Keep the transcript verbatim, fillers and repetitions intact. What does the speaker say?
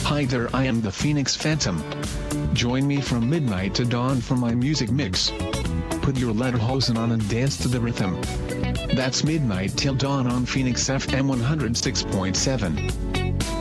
Hi there, I am the Phoenix Phantom. Join me from midnight to dawn for my music mix. Put your lederhosen on and dance to the rhythm. That's midnight till dawn on Phoenix F M one oh six point seven.